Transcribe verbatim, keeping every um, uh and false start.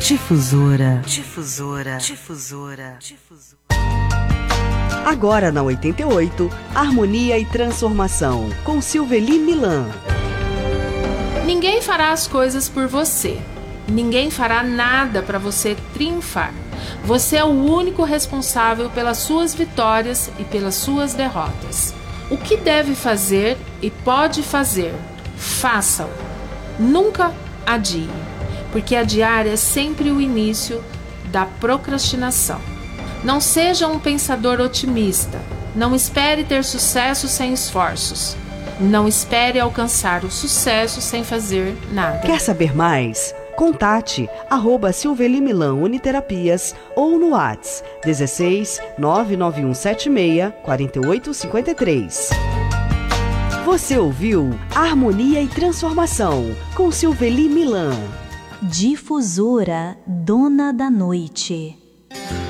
Difusora, difusora, difusora, difusora. Agora na oitenta e oito, Harmonia e Transformação, com Silveli Milan. Ninguém fará as coisas por você. Ninguém fará nada para você triunfar. Você é o único responsável pelas suas vitórias e pelas suas derrotas. O que deve fazer e pode fazer, faça-o. Nunca adie, porque adiar é sempre o início da procrastinação. Não seja um pensador otimista. Não espere ter sucesso sem esforços. Não espere alcançar o sucesso sem fazer nada. Quer saber mais? Contate arroba Silveli Milan Uniterapias ou no WhatsApp dezesseis nove nove um sete seis quatro oito cinco três. Você ouviu Harmonia e Transformação com Silveli Milan. Difusora, dona da noite.